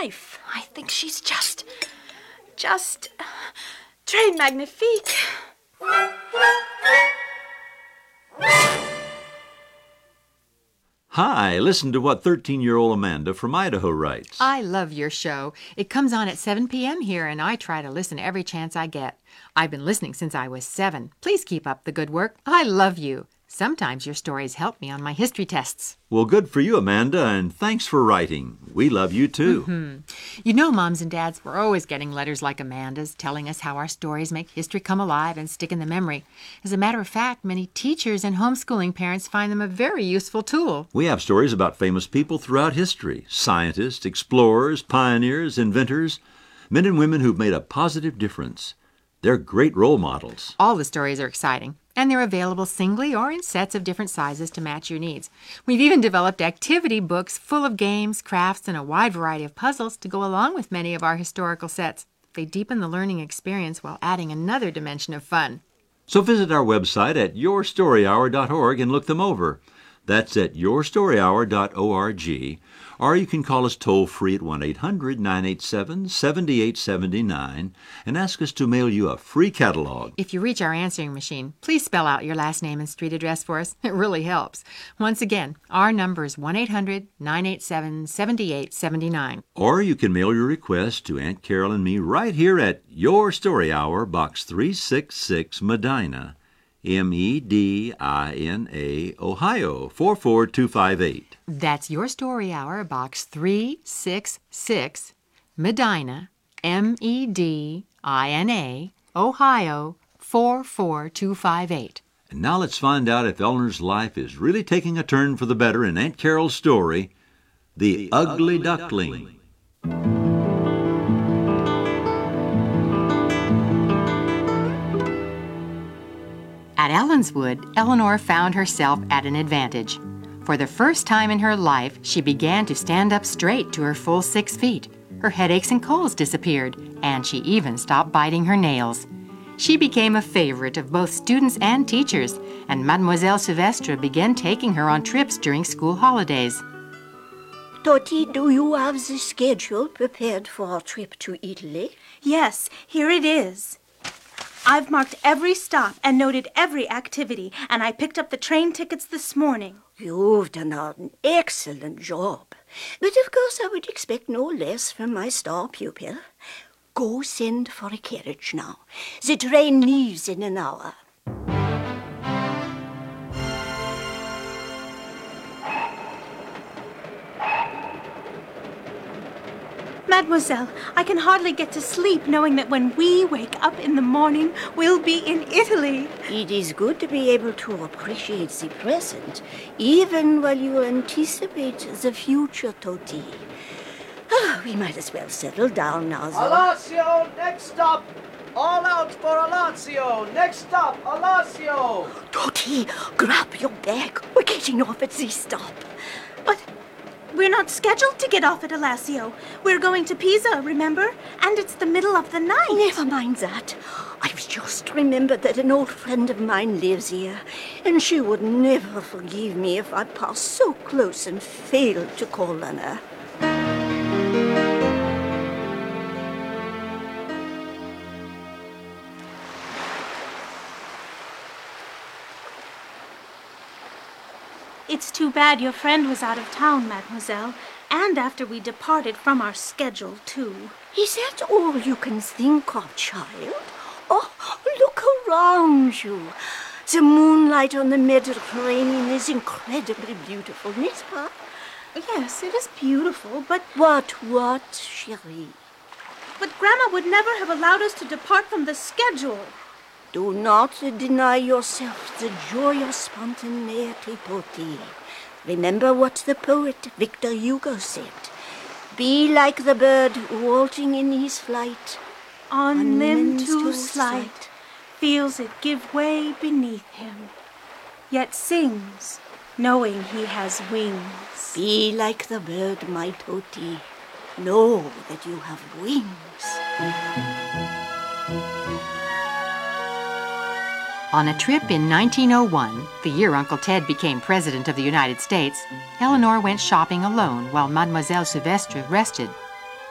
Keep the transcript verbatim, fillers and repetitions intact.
life. I think she's just, just, très magnifique. Hi, listen to what thirteen-year-old Amanda from Idaho writes. I love your show. It comes on at seven p.m. here, and I try to listen every chance I get. I've been listening since I was seven. Please keep up the good work. I love you. Sometimes your stories help me on my history tests. Well, good for you, Amanda, and thanks for writing. We love you, too. Mm-hmm. You know, moms and dads, we're always getting letters like Amanda's telling us how our stories make history come alive and stick in the memory. As a matter of fact, many teachers and homeschooling parents find them a very useful tool. We have stories about famous people throughout history. Scientists, explorers, pioneers, inventors, men and women who've made a positive difference. They're great role models. All the stories are exciting, and they're available singly or in sets of different sizes to match your needs. We've even developed activity books full of games, crafts, and a wide variety of puzzles to go along with many of our historical sets. They deepen the learning experience while adding another dimension of fun. So visit our website at your story hour dot org and look them over. That's at your story hour dot org, or you can call us toll-free at one eight hundred nine eight seven seven eight seven nine and ask us to mail you a free catalog. If you reach our answering machine, please spell out your last name and street address for us. It really helps. Once again, our number is one eight hundred nine eight seven seven eight seven nine. Or you can mail your request to Aunt Carol and me right here at Your Story Hour, Box three sixty-six, Medina, M E D I N A, Ohio, four four two five eight. That's Your Story Hour, Box three sixty-six, Medina, M E D I N A, Ohio, four four two five eight. And now let's find out if Eleanor's life is really taking a turn for the better in Aunt Carol's story, The, the Ugly, Ugly Duckling. Duckling. At Ellenswood, Eleanor found herself at an advantage. For the first time in her life, she began to stand up straight to her full six feet. Her headaches and colds disappeared, and she even stopped biting her nails. She became a favorite of both students and teachers, and Mademoiselle Silvestre began taking her on trips during school holidays. Toti, do you have the schedule prepared for our trip to Italy? Yes, here it is. I've marked every stop and noted every activity, and I picked up the train tickets this morning. You've done an excellent job. But of course I would expect no less from my star pupil. Go send for a carriage now. The train leaves in an hour. Mademoiselle, I can hardly get to sleep knowing that when we wake up in the morning, we'll be in Italy. It is good to be able to appreciate the present, even while you anticipate the future, Toti. Ah, we might as well settle down now, though. Alassio, next stop! All out for Alassio! Next stop, Alassio! Toti, grab your bag. We're getting off at this stop. But we're not scheduled to get off at Alassio. We're going to Pisa, remember? And it's the middle of the night. Never mind that. I've just remembered that an old friend of mine lives here, and she would never forgive me if I passed so close and failed to call on her. It's too bad your friend was out of town, Mademoiselle, and after we departed from our schedule, too. Is that all you can think of, child? Oh, look around you. The moonlight on the Mediterranean is incredibly beautiful, n'est-ce pas? Yes, it is beautiful, but... What, what, chérie? But Grandma would never have allowed us to depart from the schedule. Do not deny yourself the joy of spontaneity, Toti. Remember what the poet Victor Hugo said. Be like the bird waltzing in his flight. On, on limb too slight, feels it give way beneath him, yet sings, knowing he has wings. Be like the bird, my Toti. Know that you have wings. On a trip in nineteen oh one, the year Uncle Ted became President of the United States, Eleanor went shopping alone while Mademoiselle Silvestre rested.